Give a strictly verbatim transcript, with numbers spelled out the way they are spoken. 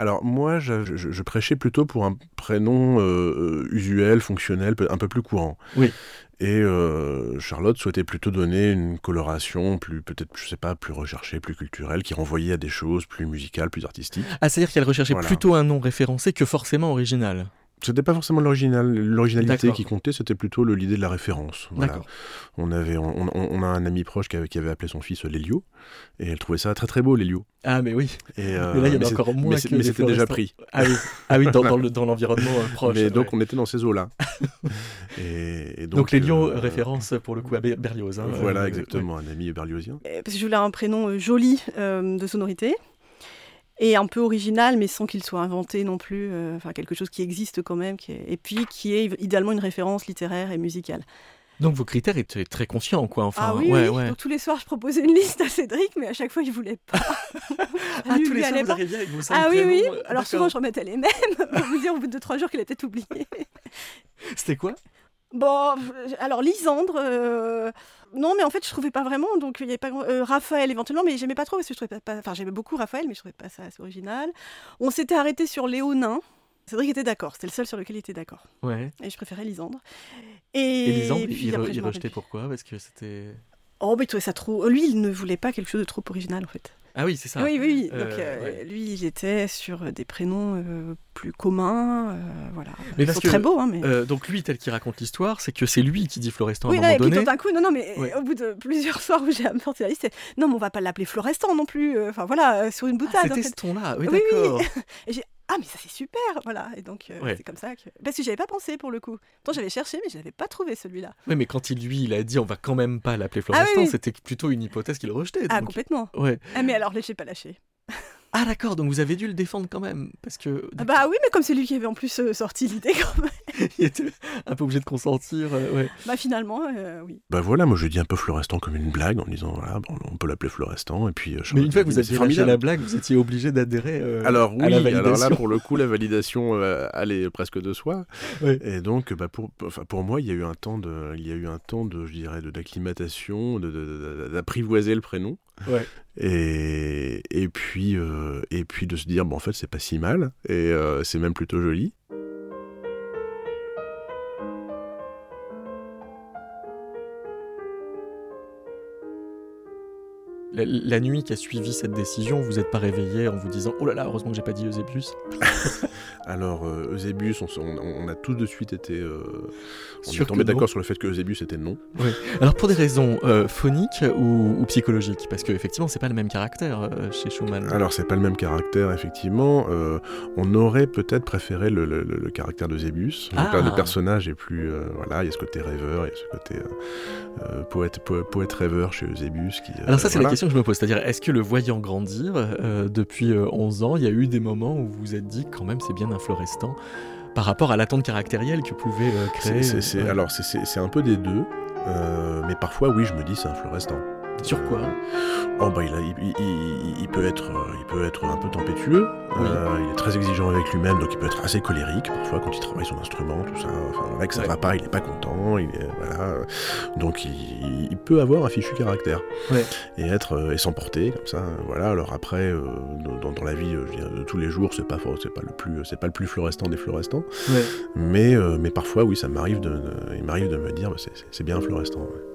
Alors moi, je, je, je prêchais plutôt pour un prénom euh, usuel, fonctionnel, un peu plus courant. Oui. Et euh, Charlotte souhaitait plutôt donner une coloration plus, peut-être, je sais pas, plus recherchée, plus culturelle, qui renvoyait à des choses plus musicales, plus artistiques. Ah, c'est-à-dire qu'elle recherchait Voilà. plutôt un nom référencé que forcément original. C'était pas forcément l'original, l'originalité D'accord. qui comptait, c'était plutôt le, l'idée de la référence. Voilà. D'accord. On, avait, on, on, on a un ami proche qui avait, qui avait appelé son fils Lélio, et elle trouvait ça très très beau, Lélio. Ah, mais oui. Et euh, mais là, il y en mais a c'est, encore moins mais, que c'est, mais les c'était déjà florestants. pris. Ah oui, ah, oui dans, dans, le, dans l'environnement euh, proche. Mais donc, ouais. on était dans ces eaux-là. et, et donc, donc, les lions, euh, référence pour le coup à Berlioz. Hein, voilà, euh, exactement, ouais. un ami berliozien. Parce que je voulais un prénom euh, joli euh, de sonorité. Et un peu original, mais sans qu'il soit inventé non plus, euh, enfin quelque chose qui existe quand même, qui est... et puis qui est idéalement une référence littéraire et musicale. Donc vos critères étaient très conscients, quoi. Enfin, ah oui, ouais, oui. Ouais. Donc tous les soirs je proposais une liste à Cédric, mais à chaque fois il voulait pas. ah, lui, tous les lui soirs vous pas. arriviez avec vos cinq Ah oui, prénoms, oui. euh, Alors d'accord. souvent je remettais les mêmes, pour vous dire au bout de trois jours qu'il a peut-être oublié. C'était quoi? Bon, alors Lisandre, euh... non, mais en fait je trouvais pas vraiment, donc il y avait pas euh, Raphaël éventuellement, mais j'aimais pas trop parce que je trouvais pas, pas... enfin j'aimais beaucoup Raphaël, mais je trouvais pas ça assez original. On s'était arrêté sur Léonin. Cédric était d'accord, c'était le seul sur lequel il était d'accord. Ouais. Et je préférais Lisandre. Et, Et Lisandre, et puis, il, après, re, il je rejetait pourquoi? Parce que c'était. Oh, mais il trouvait ça trop. Lui, il ne voulait pas quelque chose de trop original en fait. Ah oui, c'est ça. Oui, oui, oui. Euh, Donc, euh, ouais. lui, il était sur des prénoms euh, plus communs, euh, voilà. Mais Ils parce sont que, très beaux, hein. Mais... Euh, donc lui, tel qu'il raconte l'histoire, c'est que c'est lui qui dit Florestan oui, à un là, moment et puis donné. tout d'un coup, non, non, mais ouais. au bout de plusieurs soirs où j'ai apporté la liste, c'est non, mais on va pas l'appeler Florestan non plus. Enfin voilà, euh, sur une boutade. Ah, c'était en fait. ce ton-là. Oui, oui, d'accord. Oui. Et j'ai ah mais ça c'est super, voilà. Et donc euh, ouais. c'est comme ça que parce que j'avais pas pensé pour le coup. Pourtant j'avais cherché, mais je n'avais pas trouvé celui-là. Oui, mais quand il lui, il a dit on va quand même pas l'appeler Florestan, ah, oui, oui. c'était plutôt une hypothèse qu'il rejetait. Ah donc... complètement. Ouais. Ah mais alors j'ai pas lâché. Ah d'accord, donc vous avez dû le défendre quand même, parce que... Ah bah oui, mais comme c'est lui qui avait en plus euh, sorti l'idée quand même. Il était un peu obligé de consentir, euh, ouais. Bah finalement, euh, oui. Bah voilà, moi je dis un peu Florestan comme une blague, en disant voilà, bon, on peut l'appeler Florestan, et puis... Euh, mais une fois que vous aviez lâché la blague, vous étiez obligé d'adhérer euh, alors, oui, à la validation. Alors là, pour le coup, la validation euh, allait presque de soi. Ouais. Et donc, bah, pour, enfin, pour moi, il y a eu un temps de, il y a eu un temps de, je dirais, de, d'acclimatation, de, de, de, d'apprivoiser le prénom. Ouais. Et, et, puis, euh, et puis de se dire, bon, en fait, c'est pas si mal, et euh, c'est même plutôt joli. La, la nuit qui a suivi cette décision, vous n'êtes pas réveillé en vous disant « Oh là là, heureusement que j'ai pas dit Eusébius ». Alors, euh, Eusébius, on, on, on a tout de suite été... Euh, on Sûr est tombé d'accord sur le fait que Eusébius était non. Oui. Alors, pour des raisons euh, phoniques ou, ou psychologiques, parce qu'effectivement, c'est pas le même caractère euh, chez Schumann. Alors, c'est pas le même caractère, effectivement. Euh, on aurait peut-être préféré le, le, le, le caractère d'Eusébius. Ah. Donc là, le personnage est plus... Euh, voilà, il y a ce côté rêveur, il y a ce côté euh, euh, poète, po- poète rêveur chez Eusébius. Qui, euh, Alors ça, c'est voilà. la question que je me pose. C'est-à-dire, est-ce que le voyant grandir, euh, depuis euh, onze ans, il y a eu des moments où vous vous êtes dit, quand même, c'est bien un Florestan par rapport à l'attente caractérielle que pouvait euh, créer... C'est, c'est, c'est, ouais. Alors, c'est, c'est, c'est un peu des deux. Euh, mais parfois, oui, je me dis, c'est un Florestan. Sur quoi ? Oh bah il, a, il, il, il, peut être, il peut être un peu tempétueux, oui. euh, il est très exigeant avec lui-même, donc il peut être assez colérique parfois quand il travaille son instrument, tout ça. Enfin, là que ça ouais. va pas, il est pas content, il est, voilà. Donc il, il peut avoir un fichu caractère ouais. et être et s'emporter comme ça. Voilà. Alors après, euh, dans, dans la vie je veux dire, de tous les jours, c'est pas c'est pas le plus c'est pas le plus Florestan des Florestans, ouais. mais euh, mais parfois oui, ça m'arrive de, de il m'arrive de me dire bah, c'est, c'est bien un Florestan. Ouais.